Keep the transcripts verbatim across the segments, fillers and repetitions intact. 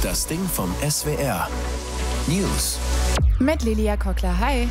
Das Ding vom S W R. News. Mit Lilia Kockler. Hi.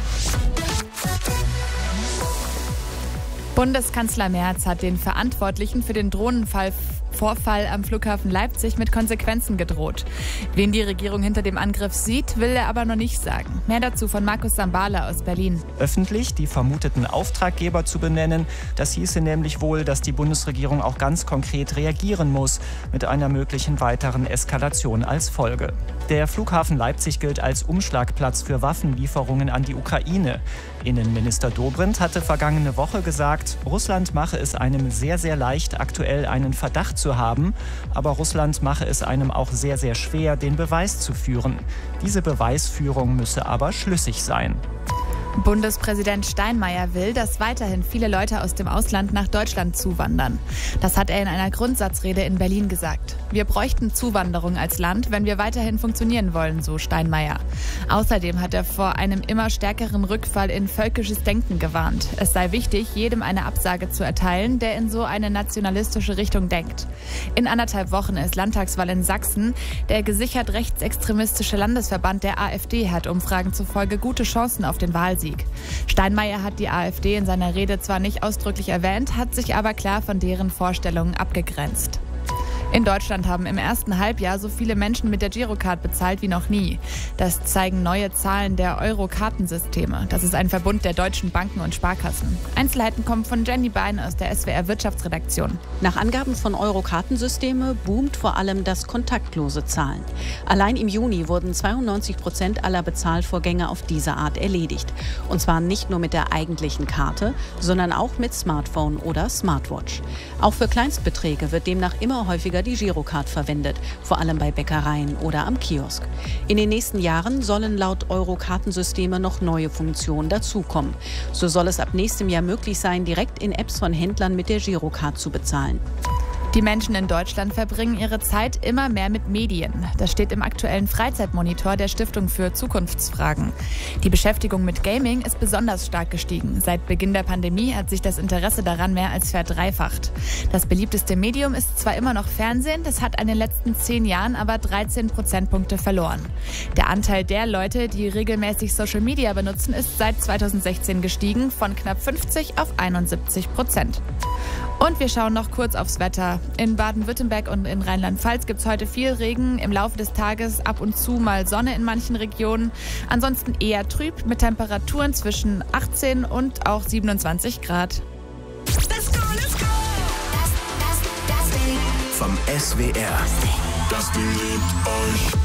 Bundeskanzler Merz hat den Verantwortlichen für den Drohnenvorfall am Flughafen Leipzig mit Konsequenzen gedroht. Wen die Regierung hinter dem Angriff sieht, will er aber noch nicht sagen. Mehr dazu von Markus Sambala aus Berlin. Öffentlich die vermuteten Auftraggeber zu benennen, das hieße nämlich wohl, dass die Bundesregierung auch ganz konkret reagieren muss, mit einer möglichen weiteren Eskalation als Folge. Der Flughafen Leipzig gilt als Umschlagplatz für Waffenlieferungen an die Ukraine. Innenminister Dobrindt hatte vergangene Woche gesagt, Russland mache es einem sehr, sehr leicht, aktuell einen Verdacht zu haben. Aber Russland mache es einem auch sehr, sehr schwer, den Beweis zu führen. Diese Beweisführung müsse aber schlüssig sein. Bundespräsident Steinmeier will, dass weiterhin viele Leute aus dem Ausland nach Deutschland zuwandern. Das hat er in einer Grundsatzrede in Berlin gesagt. Wir bräuchten Zuwanderung als Land, wenn wir weiterhin funktionieren wollen, so Steinmeier. Außerdem hat er vor einem immer stärkeren Rückfall in völkisches Denken gewarnt. Es sei wichtig, jedem eine Absage zu erteilen, der in so eine nationalistische Richtung denkt. In anderthalb Wochen ist Landtagswahl in Sachsen. Der gesichert rechtsextremistische Landesverband der AfD hat Umfragen zufolge gute Chancen auf den Wahlsieg. Steinmeier hat die AfD in seiner Rede zwar nicht ausdrücklich erwähnt, hat sich aber klar von deren Vorstellungen abgegrenzt. In Deutschland haben im ersten Halbjahr so viele Menschen mit der Girocard bezahlt wie noch nie. Das zeigen neue Zahlen der Euro-Kartensysteme. Das ist ein Verbund der deutschen Banken und Sparkassen. Einzelheiten kommen von Jenny Bein aus der S W R Wirtschaftsredaktion. Nach Angaben von Euro-Kartensysteme boomt vor allem das kontaktlose Zahlen. Allein im Juni wurden zweiundneunzig Prozent aller Bezahlvorgänge auf diese Art erledigt. Und zwar nicht nur mit der eigentlichen Karte, sondern auch mit Smartphone oder Smartwatch. Auch für Kleinstbeträge wird demnach immer häufiger die Girocard verwendet, vor allem bei Bäckereien oder am Kiosk. In den nächsten Jahren sollen laut Euro-Kartensysteme noch neue Funktionen dazukommen. So soll es ab nächstem Jahr möglich sein, direkt in Apps von Händlern mit der Girocard zu bezahlen. Die Menschen in Deutschland verbringen ihre Zeit immer mehr mit Medien. Das steht im aktuellen Freizeitmonitor der Stiftung für Zukunftsfragen. Die Beschäftigung mit Gaming ist besonders stark gestiegen. Seit Beginn der Pandemie hat sich das Interesse daran mehr als verdreifacht. Das beliebteste Medium ist zwar immer noch Fernsehen, das hat in den letzten zehn Jahren aber dreizehn Prozentpunkte verloren. Der Anteil der Leute, die regelmäßig Social Media benutzen, ist seit zweitausendsechzehn gestiegen, von knapp fünfzig auf einundsiebzig Prozent. Und wir schauen noch kurz aufs Wetter. In Baden-Württemberg und in Rheinland-Pfalz gibt es heute viel Regen. Im Laufe des Tages ab und zu mal Sonne in manchen Regionen. Ansonsten eher trüb mit Temperaturen zwischen achtzehn und auch siebenundzwanzig Grad. Let's go, let's go! Das, das, das Ding vom S W R. Das Ding liebt euch.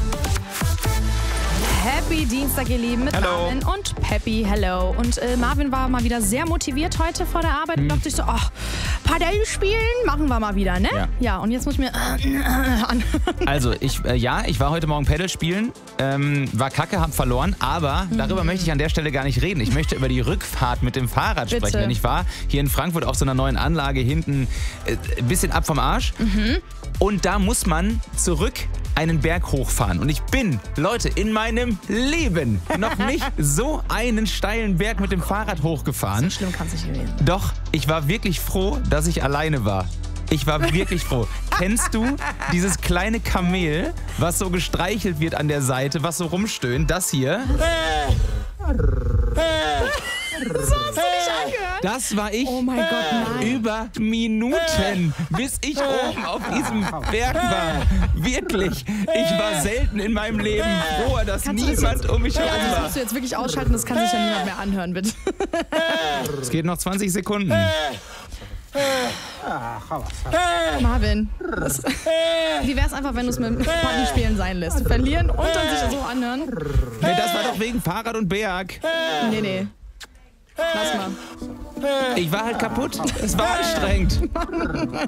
Happy Dienstag, ihr Lieben, mit Hello. Marvin und Peppy. Hello. Und äh, Marvin war mal wieder sehr motiviert heute vor der Arbeit und Hm. dachte sich so, ach, Padel spielen machen wir mal wieder, ne? Ja. Ja, und jetzt muss ich mir äh, äh, an. Also, ich, äh, ja, ich war heute Morgen Paddle spielen, ähm, war kacke, hab verloren, aber Mhm. darüber möchte ich an der Stelle gar nicht reden. Ich möchte über die Rückfahrt mit dem Fahrrad Bitte. sprechen. Denn ich war hier in Frankfurt auf so einer neuen Anlage hinten äh, ein bisschen ab vom Arsch. Mhm. Und da muss man zurück einen Berg hochfahren. Und ich bin, Leute, in meinem Leben noch nicht so einen steilen Berg mit dem Fahrrad hochgefahren. So schlimm kann es nicht gewesen. Doch, ich war wirklich froh, dass ich alleine war. Ich war wirklich froh. Kennst du dieses kleine Kamel, was so gestreichelt wird an der Seite, was so rumstöhnt? Das hier. Das war ich Oh mein Gott, nein. über Minuten, bis ich oben auf diesem Berg war. Wirklich. Ich war selten in meinem Leben froher, dass Kannst du das niemand jetzt- um mich Ja, herum das war. musst du jetzt wirklich ausschalten, das kann sich ja niemand mehr anhören, bitte. Es geht noch zwanzig Sekunden. Marvin, das, wie wär's einfach, wenn du es mit dem Partyspielen sein lässt? Verlieren und dann sich so anhören? Nee, das war doch wegen Fahrrad und Berg. Nee, nee. Lass mal. Ich war halt kaputt. Es war anstrengend.